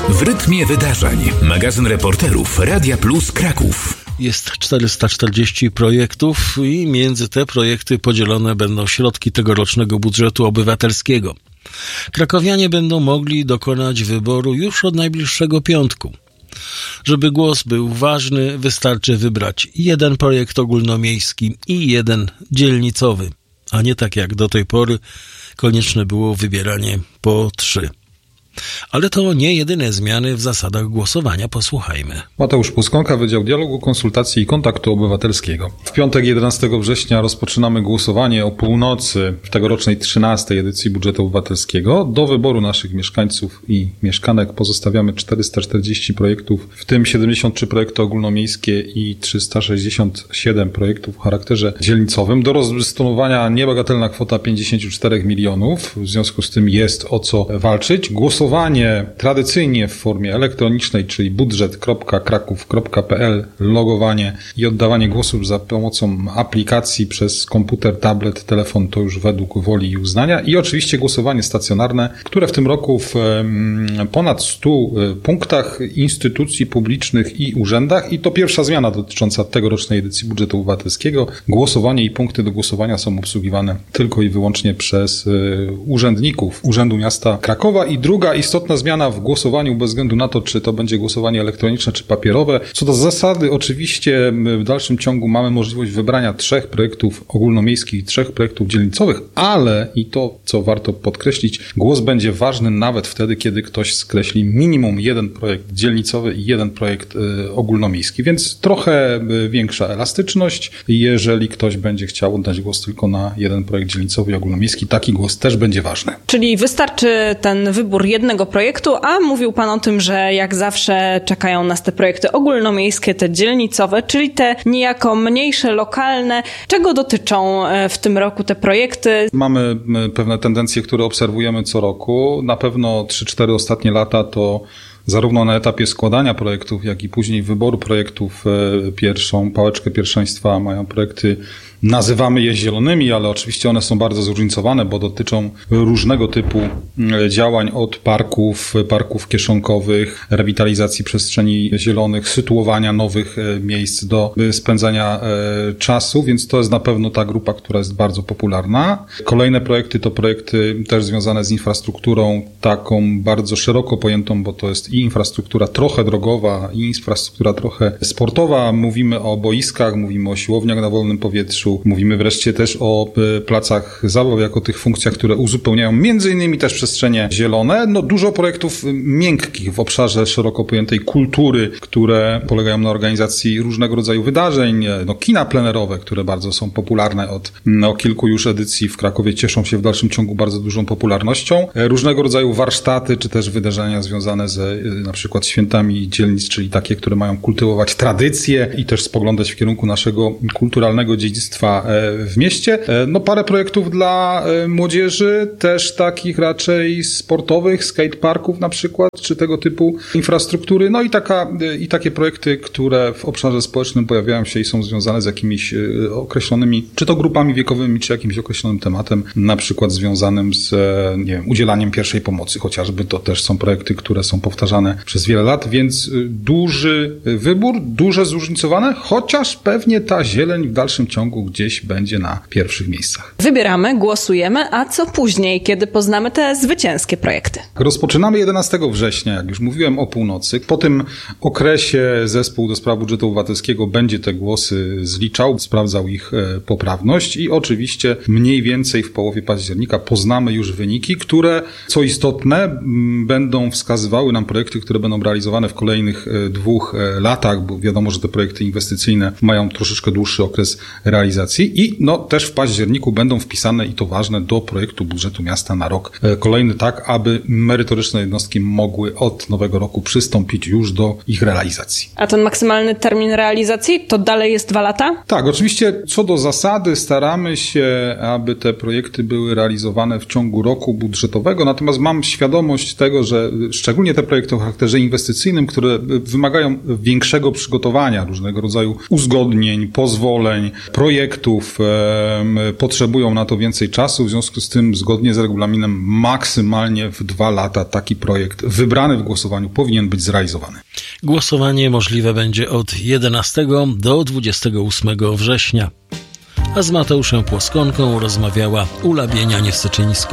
W rytmie wydarzeń. Magazyn reporterów Radia Plus Kraków. Jest 440 projektów i między te projekty podzielone będą środki tegorocznego budżetu obywatelskiego. Krakowianie będą mogli dokonać wyboru już od najbliższego piątku. Żeby głos był ważny, wystarczy wybrać jeden projekt ogólnomiejski i jeden dzielnicowy, a nie tak jak do tej pory konieczne było wybieranie po 3. Ale to nie jedyne zmiany w zasadach głosowania. Posłuchajmy. Mateusz Puskonka, Wydział Dialogu, Konsultacji i Kontaktu Obywatelskiego. W piątek 11 września rozpoczynamy głosowanie o północy w tegorocznej 13. edycji budżetu obywatelskiego. Do wyboru naszych mieszkańców i mieszkanek pozostawiamy 440 projektów, w tym 73 projekty ogólnomiejskie i 367 projektów o charakterze dzielnicowym. Do rozdysponowania niebagatelna kwota 54 milionów. W związku z tym jest o co walczyć. Głosowanie tradycyjnie w formie elektronicznej, czyli budżet.kraków.pl, logowanie i oddawanie głosów za pomocą aplikacji przez komputer, tablet, telefon, to już według woli i uznania. I oczywiście głosowanie stacjonarne, które w tym roku w ponad 100 punktach instytucji publicznych i urzędach. I to pierwsza zmiana dotycząca tegorocznej edycji budżetu obywatelskiego. Głosowanie i punkty do głosowania są obsługiwane tylko i wyłącznie przez urzędników Urzędu Miasta Krakowa. I druga istotna zmiana w głosowaniu, bez względu na to, czy to będzie głosowanie elektroniczne, czy papierowe. Co do zasady, oczywiście w dalszym ciągu mamy możliwość wybrania 3 projektów ogólnomiejskich i 3 projektów dzielnicowych, ale, i to, co warto podkreślić, głos będzie ważny nawet wtedy, kiedy ktoś skreśli minimum 1 projekt dzielnicowy i 1 projekt ogólnomiejski, więc trochę większa elastyczność. Jeżeli ktoś będzie chciał oddać głos tylko na 1 projekt dzielnicowy i ogólnomiejski, taki głos też będzie ważny. Czyli wystarczy ten wybór jednego projektu, a mówił Pan o tym, że jak zawsze czekają nas te projekty ogólnomiejskie, te dzielnicowe, czyli te niejako mniejsze, lokalne. Czego dotyczą w tym roku te projekty? Mamy pewne tendencje, które obserwujemy co roku. Na pewno 3-4 ostatnie lata to zarówno na etapie składania projektów, jak i później wyboru projektów pierwszą pałeczkę pierwszeństwa mają projekty. Nazywamy je zielonymi, ale oczywiście one są bardzo zróżnicowane, bo dotyczą różnego typu działań, od parków kieszonkowych, rewitalizacji przestrzeni zielonych, sytuowania nowych miejsc do spędzania czasu, więc to jest na pewno ta grupa, która jest bardzo popularna. Kolejne projekty to projekty też związane z infrastrukturą, taką bardzo szeroko pojętą, bo to jest i infrastruktura trochę drogowa, i infrastruktura trochę sportowa. Mówimy o boiskach, mówimy o siłowniach na wolnym powietrzu, mówimy wreszcie też o placach zabaw jako tych funkcjach, które uzupełniają między innymi też przestrzenie zielone. No dużo projektów miękkich w obszarze szeroko pojętej kultury, które polegają na organizacji różnego rodzaju wydarzeń, kina plenerowe, które bardzo są popularne od kilku już edycji w Krakowie, cieszą się w dalszym ciągu bardzo dużą popularnością. Różnego rodzaju warsztaty, czy też wydarzenia związane z na przykład świętami dzielnic, czyli takie, które mają kultywować tradycje i też spoglądać w kierunku naszego kulturalnego dziedzictwa w mieście. No parę projektów dla młodzieży, też takich raczej sportowych, skateparków na przykład, czy tego typu infrastruktury. No i takie projekty, które w obszarze społecznym pojawiają się i są związane z jakimiś określonymi, czy to grupami wiekowymi, czy jakimś określonym tematem, na przykład związanym z, udzielaniem pierwszej pomocy chociażby. To też są projekty, które są powtarzane przez wiele lat, więc duży wybór, duże zróżnicowane, chociaż pewnie ta zieleń w dalszym ciągu gdzieś będzie na pierwszych miejscach. Wybieramy, głosujemy, a co później, kiedy poznamy te zwycięskie projekty? Rozpoczynamy 11 września, jak już mówiłem, o północy. Po tym okresie zespół do spraw budżetu obywatelskiego będzie te głosy zliczał, sprawdzał ich poprawność i oczywiście mniej więcej w połowie października poznamy już wyniki, które, co istotne, będą wskazywały nam projekty, które będą realizowane w kolejnych 2 latach, bo wiadomo, że te projekty inwestycyjne mają troszeczkę dłuższy okres realizacji i też w październiku będą wpisane, i to ważne, do projektu budżetu miasta na rok kolejny, tak aby merytoryczne jednostki mogły od nowego roku przystąpić już do ich realizacji. A ten maksymalny termin realizacji to dalej jest 2 lata? Tak, oczywiście co do zasady staramy się, aby te projekty były realizowane w ciągu roku budżetowego, natomiast mam świadomość tego, że szczególnie te projekty o charakterze inwestycyjnym, które wymagają większego przygotowania, różnego rodzaju uzgodnień, pozwoleń, projektów, projektów potrzebują na to więcej czasu, w związku z tym zgodnie z regulaminem maksymalnie w 2 lata taki projekt wybrany w głosowaniu powinien być zrealizowany. Głosowanie możliwe będzie od 11 do 28 września. A z Mateuszem Płoskonką rozmawiała Ula Bienianie-Wseczyńska.